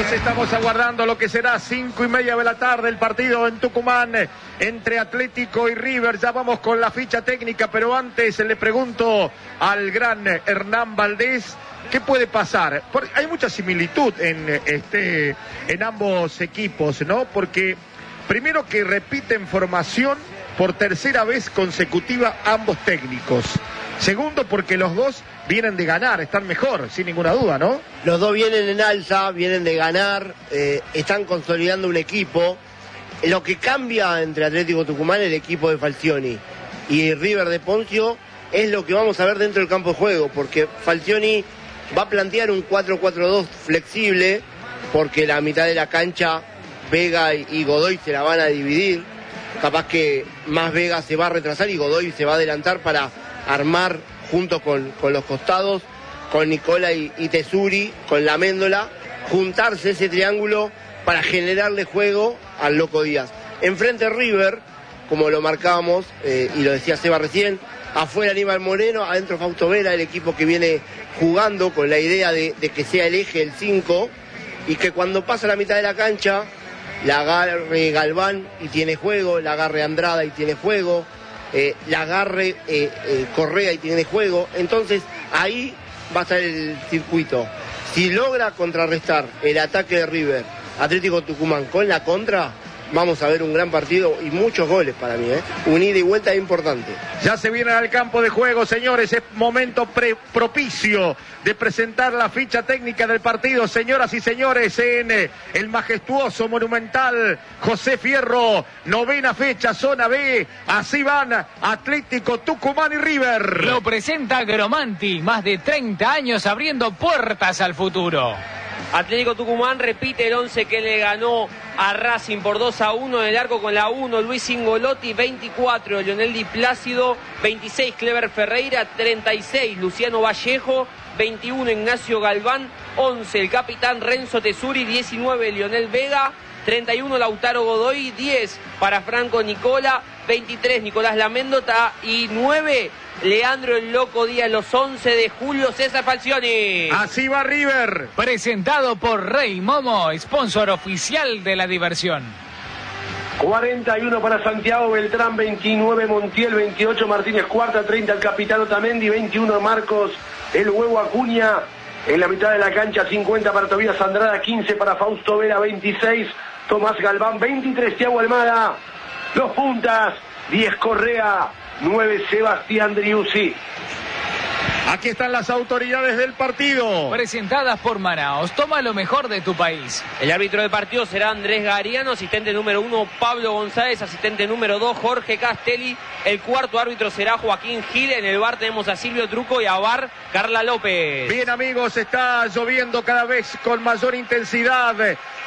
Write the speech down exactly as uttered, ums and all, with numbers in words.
amigos, estamos aguardando lo que será cinco y media de la tarde el partido en Tucumán entre Atlético y River. Ya vamos con la ficha técnica, pero antes le pregunto al gran Hernán Valdés, ¿qué puede pasar? Porque hay mucha similitud en, este, en ambos equipos, ¿no? Porque primero que repiten formación por tercera vez consecutiva ambos técnicos. Segundo, porque los dos vienen de ganar, están mejor, sin ninguna duda, ¿no? Los dos vienen en alza, vienen de ganar, eh, están consolidando un equipo. Lo que cambia entre Atlético Tucumán, el equipo de Falcioni, y River de Poncio, es lo que vamos a ver dentro del campo de juego, porque Falcioni va a plantear un cuatro cuatro dos flexible, porque la mitad de la cancha, Vega y Godoy se la van a dividir. Capaz que más Vega se va a retrasar y Godoy se va a adelantar para armar junto con, con los costados, con Nicola y, y Tesuri, con la Méndola, juntarse ese triángulo para generarle juego al Loco Díaz. Enfrente River, como lo marcábamos, eh, y lo decía Seba recién, afuera Aníbal Moreno, adentro Fausto Vera, el equipo que viene jugando con la idea de, de que sea el eje el cinco, y que cuando pasa la mitad de la cancha, la agarre Galván y tiene juego, la agarre Andrada y tiene juego, eh, la agarre eh, eh, Correa y tiene juego. Entonces ahí va a estar el circuito. Si logra contrarrestar el ataque de River, Atlético Tucumán con la contra, vamos a ver un gran partido y muchos goles para mí, ¿eh? Un ida y vuelta importante. Ya se vienen al campo de juego, señores. Es momento pre propicio de presentar la ficha técnica del partido, señoras y señores, en eh, el majestuoso, monumental José Fierro. Novena fecha, zona B. Así van Atlético Tucumán y River. Lo presenta Gromanti, más de treinta años abriendo puertas al futuro. Atlético Tucumán repite el once que le ganó a Racing por dos a uno en el arco con la uno, Luis Ingolotti, veinticuatro, Lionel Di Plácido, veintiséis, Clever Ferreira, treinta y seis, Luciano Vallejo, veintiuno, Ignacio Galván, once, el capitán Renzo Tesuri, diecinueve, Lionel Vega, treinta y uno, Lautaro Godoy, diez para Franco Nicola, veintitrés, Nicolás Laméndota y nueve, Leandro el Loco Díaz, los once de Julio César Falcioni. Así va River. Presentado por Rey Momo, sponsor oficial de la diversión. cuarenta y uno para Santiago Beltrán, veintinueve Montiel, veintiocho Martínez Cuarta, treinta el capitán Otamendi, veintiuno Marcos el Huevo Acuña. En la mitad de la cancha, cincuenta para Tobías Andrada, quince para Fausto Vera, veintiséis Tomás Galván, veintitrés Thiago Almada. Los puntas, diez Correa, nueve Sebastián Driussi. Aquí están las autoridades del partido. Presentadas por Manaos. Toma lo mejor de tu país. El árbitro del partido será Andrés Gariano, asistente número uno Pablo González, asistente número dos Jorge Castelli. El cuarto árbitro será Joaquín Gil. En el bar tenemos a Silvio Truco y a V A R Carla López. Bien, amigos, está lloviendo cada vez con mayor intensidad